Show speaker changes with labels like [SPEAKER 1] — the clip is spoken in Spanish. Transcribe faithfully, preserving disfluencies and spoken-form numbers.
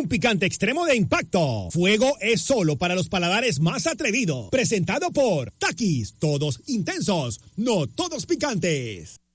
[SPEAKER 1] un picante extremo de impacto. Fuego es solo para los paladares más atrevidos. Presentado por Takis, todos intensos, no todos picantes.